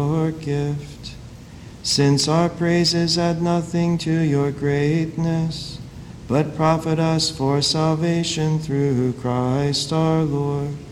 your gift. Since our praises add nothing to your greatness, but profit us for salvation through Christ our Lord.